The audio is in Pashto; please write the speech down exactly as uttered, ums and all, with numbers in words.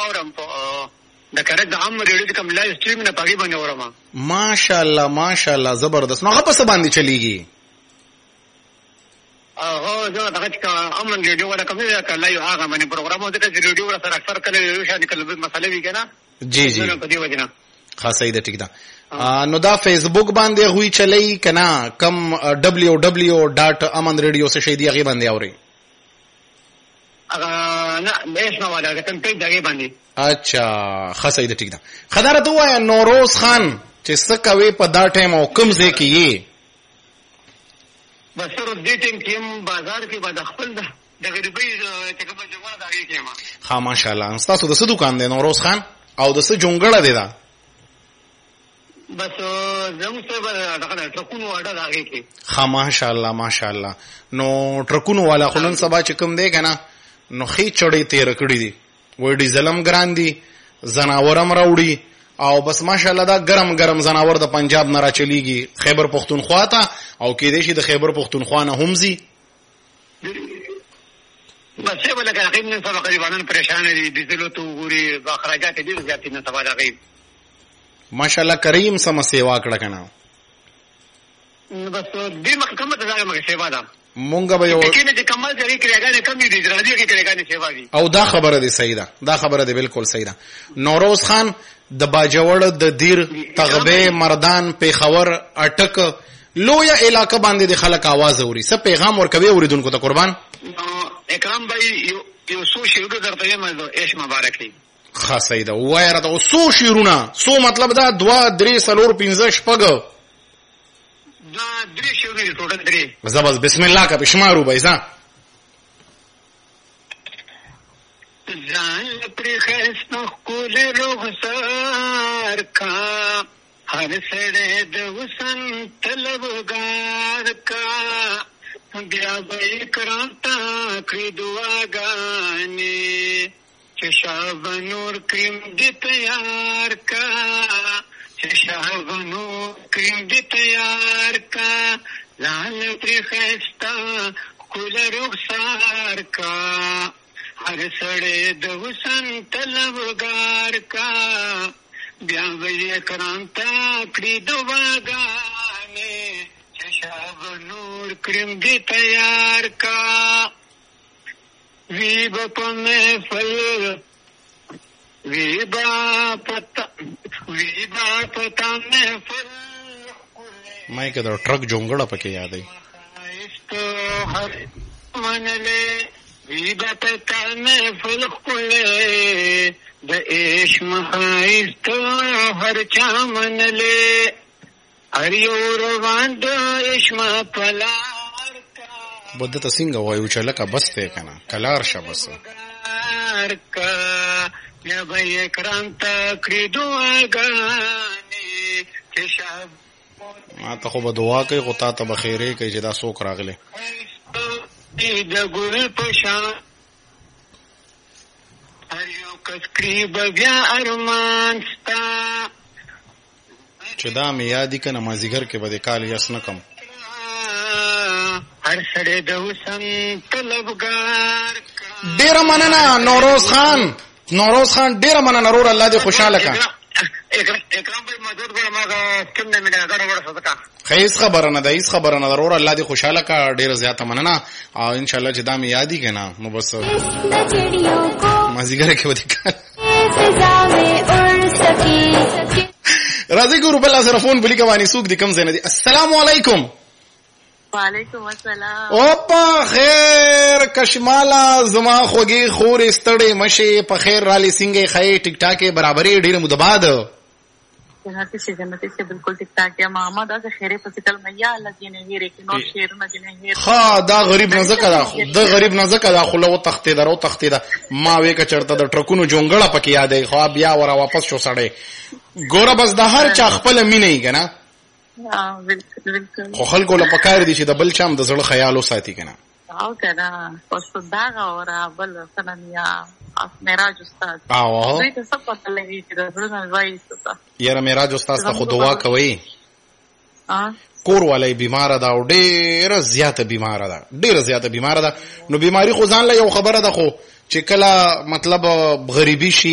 اورم په د کرک د عام ریډیو کوم لایو سټریم نه پاګې باندې اورم. ماشاءالله ماشاءالله زبردست. نو هغه په څه باندې چلیږي؟ هغه زه دغه چې عام ریډیو ولا کوم لایو هغه باندې پروګرام وځي چې ریډیو سره اکثر کله یو شان کله مسله وی کنه. جی جی په دې وجه نه خاصه ده. ټیک ده. نو دا فیسبوک باندې غوي چلی کنه کم ڈبلیو ڈبلیو ڈاٹ امن ریډیو سے شي دی هغه باندې اوري؟ هغه نه اسمه والا کوم پیج دغه باندې. اچھا خاصه ده. ټیک ده. خدای ته وایا نوروز خان چې څه کوي په دا ټایم او کوم ځای کې یې؟ بس سره دې ټیم کې بازار کې بعد خپل ده د غریبۍ چې کوم جوړه دغه کې ما. ها ماشاءالله. تاسو د څه دکان دی نوروز خان او د څه جونګړه دی دا؟ بس زموږ څه دغه ټرکونو اډه دغه کې. ها ماشاءالله ماشاءالله. نو ټرکونو والا خلن سبا چې کوم دی کنه نو خې چړې تیر کړې دي وې ډیزلم ګران دي زناورم راوړي او بس ماشاءالله دا ګرم ګرم زناور د پنجاب نه را چلیږي خیبر پختونخوا ته او کې دې شي د خیبر پختونخوا نه همزي. بس څه بل کې اخر نه سبا قریبانان پریشان دي ډیزلو ته وګوري با خراجات دي زیات نه سبا راغی. ماشاءالله کریم سم سیوا کړه کنه. بس دې مخ کومه ځای مخ سیوا ده مونږ به یو کینه چې کمال ځای کې راغانې کم دي راځي کې راغانې سیوا دي. او دا خبره دي صحیح ده. دا خبره دي بالکل صحیح ده. نوروز خان د باجوړ د دیر تغبه مردان پیښور اٹک لویا علاقہ باندې د خلک आवाज اوري. څه پیغام ورکوي اوریدونکو ته قربان؟ اکرام بھائی یو سو شیرونه درته یم ایش مبارک دی. خاصه ده. وای راته سو شیرونه سو مطلب دا دوا درې سلور پنځه شپږ دا درې شیرونه ټوټل درې. زبر بسم الله کا بشمارو بایزا. ځان پر خسته کول رخسار کا هر سړی د وسن طلبګار کا بیا به کرانتا کړی دعاګانې چې شاب نور کریم دې تیار کا چې شاب نور کریم دې تیار کا ځان پر خسته کول رخسار کا هر سړی د وسن طلبګار کا بیا به کرانتا کړی دعاګانې شاب نور کریم دی تیار کا وی با محفل وی با پتا وی با پتا محفل مای که دا ټرک جونګړه پکې یادای استو هر منله وی با پتا محفل خله د عشق مخایستو هر چا منله اریو روان د اشما پلار کا بده څنګه وایو چې لکه بس ته کنه کلار شه بس کا یا به کرانتا کړی دعاګانې چې شاب ما ته خو به دعا کوي غو تا ته بخیره کوي چې دا څوک راغله د ګل پشان هر یو کس کړی بیا ارمان ستا چې دا مې یادی کنه ما زیګر کې بده کال یاس نه کم هر سړی د وسن طلبګار. ډیر مننه نوروز خان. نوروز خان ډیر مننه رور الله دې خوشاله کا. اکرام بھائی مدد کړه ما کوم نه مینه غړ غړ صدقه. خیس خبره نه ده هیڅ خبره نه رور الله دې خوشاله کا. ډیر زیاته مننه او ان شاء الله چې دا مې یادی کنه نو بس ما زیګر کې بده کال راځي ګورو بل سره فون بلی کوانی سوق دي کم زنه دي. السلام علیکم. وعلیکم السلام. اوپا خیر کشمالا زما خوږی خور استړې مشه په خیر را لسنګي خې ټیک ټاک برابرې ډېر مدباد جنت سے جنت سے بالکل ٹک ٹاک ہے محمد از خیره فسکل میا الله دې نه هېره کې نو شیر نه دې هېره. ها دا غریب نه زکه دا د غریب نه زکه دا خو له تختې درو تختې دا ما وې ک چرته د ټرکونو جونګړه پکې یادې خو بیا ورا واپس شو سړې ګوره بس د هر چا خپل مینه یې کنه. ها بالکل بالکل. خو خلکو له پکار دي چې د بل چام د زړه خیال وساتي کنه. او کنه اوس دا غوړه بل سنمیا معراج استاد او دوی ته څه پته لګي چې د زړه وایي څه. یاره معراج استاد ته خو دعا کوي. ها کور والای بیمار ده او ډیره زیاته بیمار ده ډیره زیاته بیمار ده. نو بیماری خو ځان له یو خبره ده خو چې کله مطلب غریبي شي